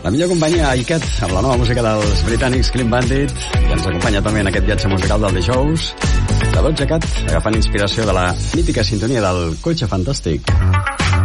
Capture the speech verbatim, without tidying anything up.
La millor companyia, iCat, amb la nova música dels britànics Clean Bandit, que ens acompanya també en aquest viatge musical del The Shows. De Doja Cat, agafant inspiració de la mítica sintonia del Cotxe Fantàstic.